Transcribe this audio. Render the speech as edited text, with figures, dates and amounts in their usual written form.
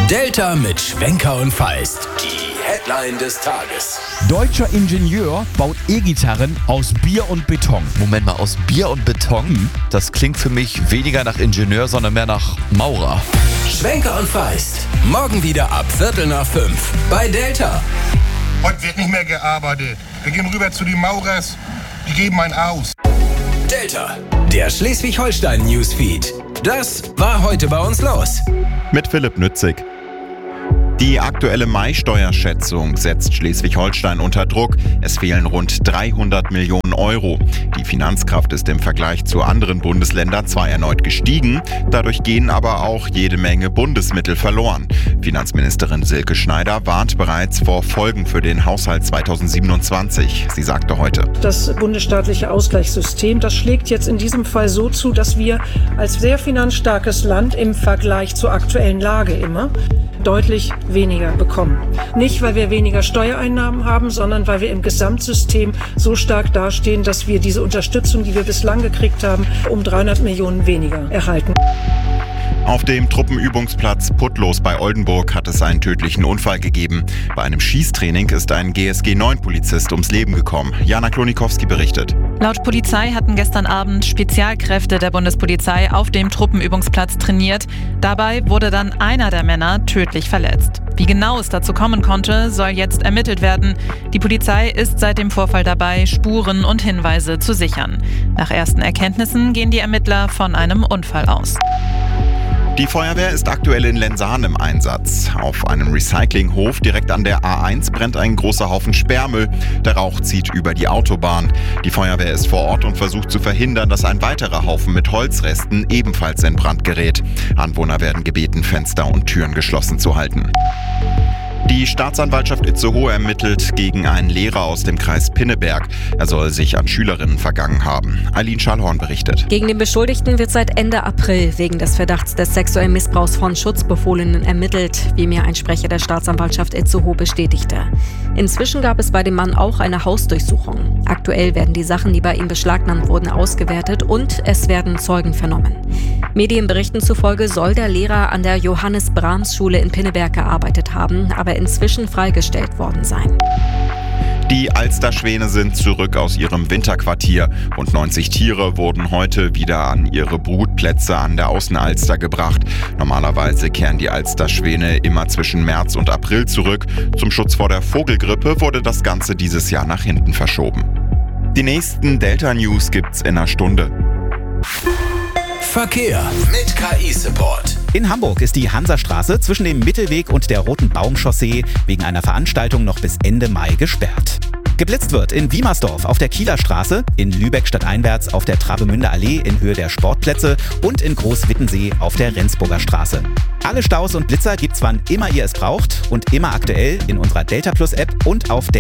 Delta mit Schwenker und Feist. Die Headline des Tages. Deutscher Ingenieur baut E-Gitarren aus Bier und Beton. Moment mal, aus Bier und Beton? Das klingt für mich weniger nach Ingenieur, sondern mehr nach Maurer. Schwenker und Feist. Morgen wieder ab 4:45 bei Delta. Heute wird nicht mehr gearbeitet. Wir gehen rüber zu den Maurers. Die geben einen aus. Delta, der Schleswig-Holstein-Newsfeed. Das war heute bei uns los. Mit Philipp Nützig. Die aktuelle Mai-Steuerschätzung setzt Schleswig-Holstein unter Druck. Es fehlen rund 300 Millionen Euro. Die Finanzkraft ist im Vergleich zu anderen Bundesländern zwar erneut gestiegen, dadurch gehen aber auch jede Menge Bundesmittel verloren. Finanzministerin Silke Schneider warnt bereits vor Folgen für den Haushalt 2027. Sie sagte heute: Das bundesstaatliche Ausgleichssystem, das schlägt jetzt in diesem Fall so zu, dass wir als sehr finanzstarkes Land im Vergleich zur aktuellen Lage immer deutlich weniger bekommen. Nicht, weil wir weniger Steuereinnahmen haben, sondern weil wir im Gesamtsystem so stark dastehen, dass wir diese Unterstützung, die wir bislang gekriegt haben, um 300 Millionen weniger erhalten. Auf dem Truppenübungsplatz Putlos bei Oldenburg hat es einen tödlichen Unfall gegeben. Bei einem Schießtraining ist ein GSG-9-Polizist ums Leben gekommen. Jana Klonikowski berichtet. Laut Polizei hatten gestern Abend Spezialkräfte der Bundespolizei auf dem Truppenübungsplatz trainiert. Dabei wurde dann einer der Männer tödlich verletzt. Wie genau es dazu kommen konnte, soll jetzt ermittelt werden. Die Polizei ist seit dem Vorfall dabei, Spuren und Hinweise zu sichern. Nach ersten Erkenntnissen gehen die Ermittler von einem Unfall aus. Die Feuerwehr ist aktuell in Lenzahn im Einsatz. Auf einem Recyclinghof direkt an der A1 brennt ein großer Haufen Sperrmüll. Der Rauch zieht über die Autobahn. Die Feuerwehr ist vor Ort und versucht zu verhindern, dass ein weiterer Haufen mit Holzresten ebenfalls in Brand gerät. Anwohner werden gebeten, Fenster und Türen geschlossen zu halten. Die Staatsanwaltschaft Itzehoe ermittelt gegen einen Lehrer aus dem Kreis Pinneberg. Er soll sich an Schülerinnen vergangen haben. Eileen Schallhorn berichtet. Gegen den Beschuldigten wird seit Ende April wegen des Verdachts des sexuellen Missbrauchs von Schutzbefohlenen ermittelt, wie mir ein Sprecher der Staatsanwaltschaft Itzehoe bestätigte. Inzwischen gab es bei dem Mann auch eine Hausdurchsuchung. Aktuell werden die Sachen, die bei ihm beschlagnahmt wurden, ausgewertet und es werden Zeugen vernommen. Medienberichten zufolge soll der Lehrer an der Johannes-Brahms-Schule in Pinneberg gearbeitet haben, aber inzwischen freigestellt worden sein. Die Alsterschwäne sind zurück aus ihrem Winterquartier. Rund 90 Tiere wurden heute wieder an ihre Brutplätze an der Außenalster gebracht. Normalerweise kehren die Alsterschwäne immer zwischen März und April zurück. Zum Schutz vor der Vogelgrippe wurde das Ganze dieses Jahr nach hinten verschoben. Die nächsten Delta-News gibt's in einer Stunde. Verkehr mit KI-Support. In Hamburg ist die Hansastraße zwischen dem Mittelweg und der Roten Baumchaussee wegen einer Veranstaltung noch bis Ende Mai gesperrt. Geblitzt wird in Wiemersdorf auf der Kieler Straße, in Lübeck stadteinwärts auf der Travemünder Allee in Höhe der Sportplätze und in Großwittensee auf der Rendsburger Straße. Alle Staus und Blitzer gibt's wann immer ihr es braucht und immer aktuell in unserer Delta Plus App und auf